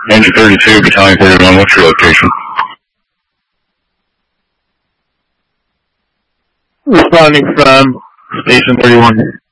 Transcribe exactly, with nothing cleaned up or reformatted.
Engine thirty-two, Battalion thirty-one, what's your location? Responding from Station thirty-one.